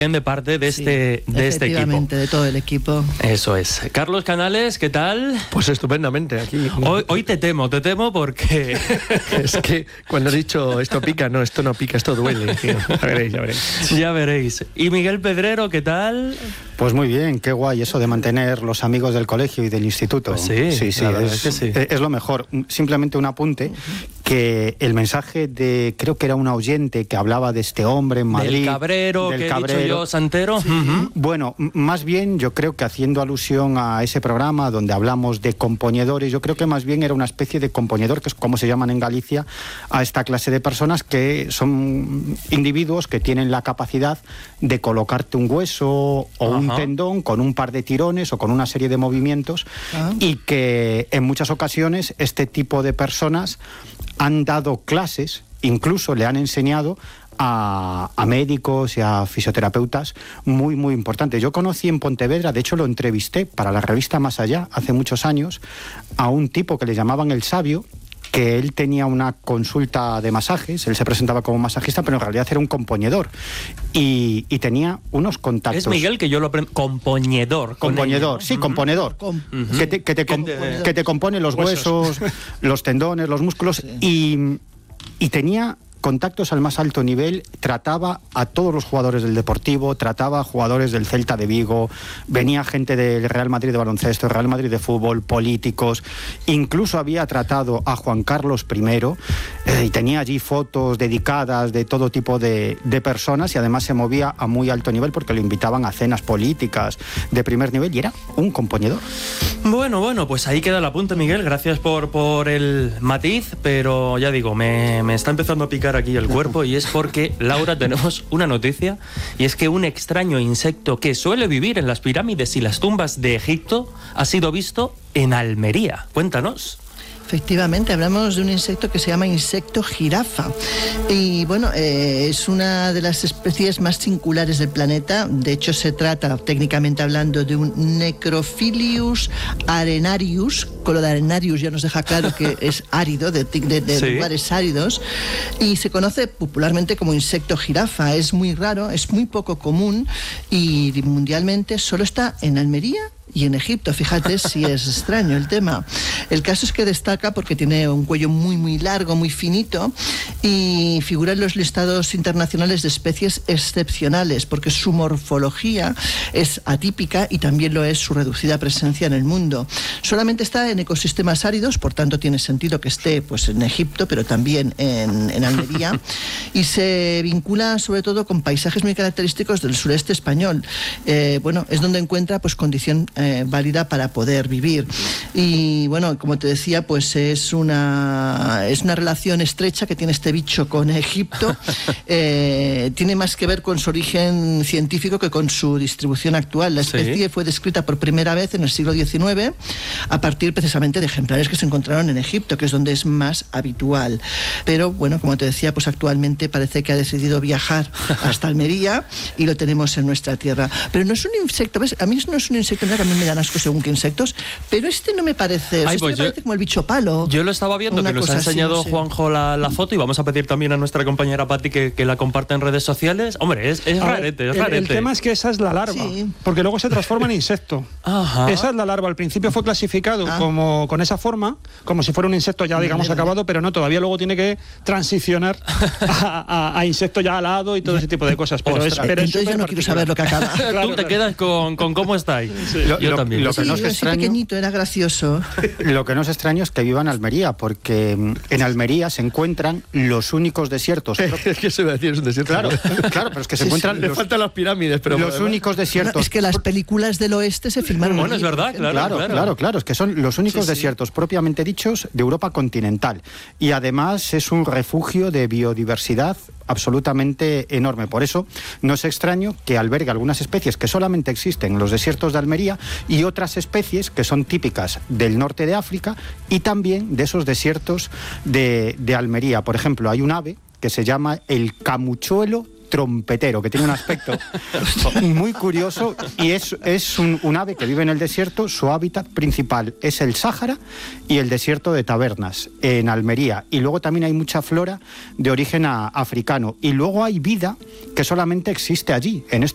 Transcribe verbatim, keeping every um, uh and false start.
de parte de este, sí, de este equipo. Efectivamente, de todo el equipo. Eso es. Carlos Canales, ¿qué tal? Pues estupendamente, aquí. Hoy, hoy te temo, te temo porque... Es que cuando has dicho esto pica, no, esto no pica, esto duele. Tío. Ya veréis, ya veréis. Ya veréis. ¿Y Miguel Pedrero, qué tal? Pues muy bien, qué guay eso de mantener los amigos del colegio y del instituto. Pues sí, sí, sí, la verdad es, es que sí. es lo mejor. Simplemente un apunte, que el mensaje de, creo que era un oyente que hablaba de este hombre en Madrid. Del Cabrero, del que Cabrero. he dicho yo, Santero. Sí. Uh-huh. Bueno, más bien yo creo que haciendo alusión a ese programa donde hablamos de componedores, yo creo que más bien era una especie de componedor, que es como se llaman en Galicia, a esta clase de personas que son individuos que tienen la capacidad de colocarte un hueso o uh-huh. un tendón con un par de tirones o con una serie de movimientos uh-huh. y que en muchas ocasiones este tipo de personas han dado clases, incluso le han enseñado A, a médicos y a fisioterapeutas muy, muy importantes. Yo conocí en Pontevedra, de hecho lo entrevisté para la revista Más Allá, hace muchos años, a un tipo que le llamaban El Sabio, que él tenía una consulta de masajes, él se presentaba como masajista, pero en realidad era un componedor y, y tenía unos contactos. Es Miguel que yo lo aprendo. Componedor. Componedor, con sí, uh-huh. componedor. Com- uh-huh. que, te, que, te com- que te compone los huesos, huesos los tendones, los músculos sí. y, y tenía contactos al más alto nivel, trataba a todos los jugadores del Deportivo, trataba a jugadores del Celta de Vigo, venía gente del Real Madrid de baloncesto, Real Madrid de fútbol, políticos, incluso había tratado a Juan Carlos primero eh, y tenía allí fotos dedicadas de todo tipo de, de personas y además se movía a muy alto nivel porque lo invitaban a cenas políticas de primer nivel y era un componedor. Bueno, bueno, pues ahí queda el apunte, Miguel, gracias por, por el matiz, pero ya digo, me, me está empezando a picar aquí el cuerpo y es porque, Laura, tenemos una noticia y es que un extraño insecto que suele vivir en las pirámides y las tumbas de Egipto ha sido visto en Almería. Cuéntanos. Efectivamente, hablamos de un insecto que se llama insecto jirafa y bueno, eh, es una de las especies más singulares del planeta. De hecho, se trata, técnicamente hablando, de un Necrophilius arenarius. Con lo de arenarius ya nos deja claro que es árido, de, de, de ¿sí? lugares áridos, y se conoce popularmente como insecto jirafa. Es muy raro, es muy poco común y mundialmente solo está en Almería y en Egipto. Fíjate si es extraño el tema. El caso es que destaca porque tiene un cuello muy muy largo, muy finito y figura en los listados internacionales de especies excepcionales porque su morfología es atípica y también lo es su reducida presencia en el mundo. Solamente está en ecosistemas áridos, por tanto tiene sentido que esté pues en Egipto, pero también en, en Almería y se vincula sobre todo con paisajes muy característicos del sureste español. Eh, bueno, es donde encuentra pues condición Eh, válida para poder vivir y bueno, como te decía, pues es una es una relación estrecha que tiene este bicho con Egipto. eh, tiene más que ver con su origen científico que con su distribución actual. La especie ¿sí? fue descrita por primera vez en el siglo diecinueve a partir precisamente de ejemplares que se encontraron en Egipto, que es donde es más habitual, pero bueno, como te decía, pues actualmente parece que ha decidido viajar hasta Almería y lo tenemos en nuestra tierra, pero no es un insecto, ¿ves? A mí no es un insecto, que a mí me dan asco según qué insectos, pero este no me parece, Ay, este pues me yo, parece como el bicho palo. Yo lo estaba viendo, que nos ha enseñado así, no sé. Juanjo la, la foto y vamos a pedir también a nuestra compañera Pati que, que la comparta en redes sociales. Hombre, es, es rarete, es el, rarete. El tema es que esa es la larva, sí. porque luego se transforma en insecto. Ajá. Esa es la larva, al principio fue clasificado ah. como con esa forma, como si fuera un insecto ya digamos vale, acabado, vale. pero no, todavía luego tiene que transicionar a, a, a insecto ya alado y todo ese tipo de cosas. Pero Ostras, es, pero entonces yo no quiero saber lo que acaba. Claro, Tú te quedas con, con cómo estáis. Sí. Lo, yo lo, también. Lo que sí, no es extraño, pequeñito, era gracioso. Lo que no es extraño es que viva en Almería, porque en Almería se encuentran los únicos desiertos. Es que se va a decir, es un desierto. Claro, claro, pero es que se sí, encuentran. Sí. Le los, faltan las pirámides, pero los además, únicos desiertos. No, es que las películas del oeste se filmaron. Bueno, allí, es verdad, claro, claro, claro, claro, claro, es que son los únicos sí, desiertos sí. propiamente dichos de Europa continental y además es un refugio de biodiversidad absolutamente enorme. Por eso no es extraño que albergue algunas especies que solamente existen en los desiertos de Almería y otras especies que son típicas del norte de África y también de esos desiertos de, de Almería. Por ejemplo, hay un ave que se llama el camuchuelo trompetero, que tiene un aspecto muy curioso y es, es un, un ave que vive en el desierto. Su hábitat principal es el Sáhara y el desierto de Tabernas, en Almería. Y luego también hay mucha flora de origen a, africano. Y luego hay vida que solamente existe allí, en estos